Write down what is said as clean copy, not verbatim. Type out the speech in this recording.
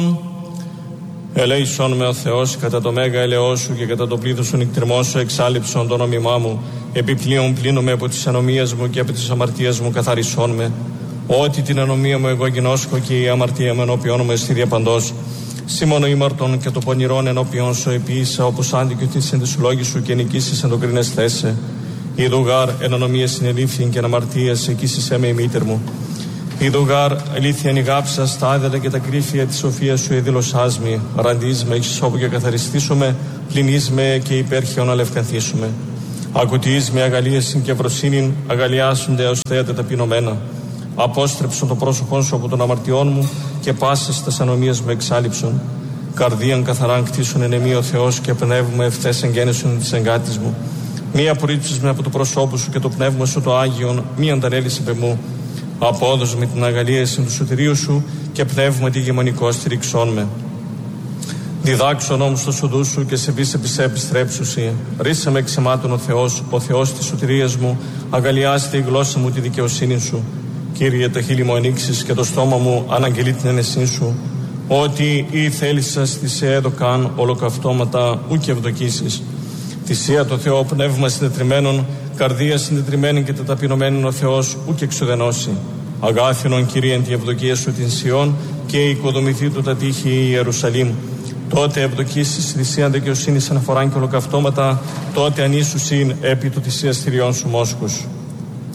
Ελέησον με ο Θεός κατά το μέγα ελαιός σου και κατά το πλήθος σου νυκτριμός σου εξάλληψον το νόμιμά μου. Επιπλέον πλύνομαι από τις ανομίες μου και από τις αμαρτίες μου καθαρισόν με. Ότι την ανομία μου εγώ γινώσκω και η αμαρτία μου ενώπιόν μου εστί διαπαντός. Σήμωνο ήμαρτον και το πονηρόν ενώπιον σου επίησα όπως άντικιωτής εν της λόγης σου και νικήσεις εν το κρίνες θέσε. Ιδουγάρ εν ανομία συνελήφθην και εν αμαρτίας εκείσισέ με η μήτερ μου. Ιδουγάρ αλήθεια νιγάψα στα άδελα και τα κρύφια της σοφίας σου εδήλωσάς μη. Ραντίζ με έχεις όπου και καθαριστήσουμε, πληνείς με και υπέρχεον αλευκανθήσουμε. Ακουτιείς με αγαλίασιν και ευρωσύνην, αγαλιάσονται ως θέατα ταπεινωμένα. Απόστρεψον το πρόσωπόν σου από των αμαρτιών μου και πάσες τας ανομίας μου εξάλληψον. Καρδίαν καθαράν κτίσον εν εμεί ο Θεός και πνεύμα ευθές εγγένεσον της εγκάτης μου. Μη απορρίψεις με από το προσώπου σου και το πνεύμα σου το Άγιον, μη αντανέλησε πε μου. Απόδος με την αγαλίαση του σωτηρίου σου και πνεύμα τη γεμονικό στηριξών με. Διδάξον όμως το σουδού σου και σε πεις επιστρέψουσι. Ρίσε με εξαιμάτων ο Θεός της σωτηρίας μου, αγαλιάστε η γλώσσα μου τη δικαιοσύνη σου. Κύριε, το χείλη μου ανοίξεις και το στόμα μου αναγγελεί την ενεσή σου. Ότι η θέλησας θυσία έδωκαν ολοκαυτώματα ου και ευδοκίσεις. Θυσία το Θεό πνεύμα συντετριμένων, καρδία συντετριμένη και ταπεινωμένων ο Θεός ου και εξουδενώσει. Αγάθινον Κύριε εν τη ευδοκία σου την Σιών και η οικοδομηθή του τα τείχη η Ιερουσαλήμ. Τότε ευδοκίσεις θυσίαν δικαιοσύνης αναφοράν και ολοκαυτώματα, τότε ανήσουσιν επί του θυσιαστηριών σου μόσχους.